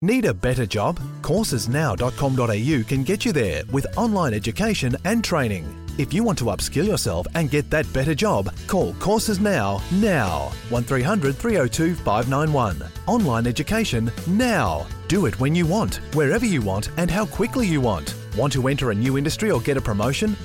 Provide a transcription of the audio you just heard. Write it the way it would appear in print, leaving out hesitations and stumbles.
Need a better job? Coursesnow.com.au can get you there with online education and training. If you want to upskill yourself and get that better job, call Courses Now. 1300 302 591. Online education now. Do it when you want, wherever you want, and how quickly you want. Want to enter a new industry or get a promotion?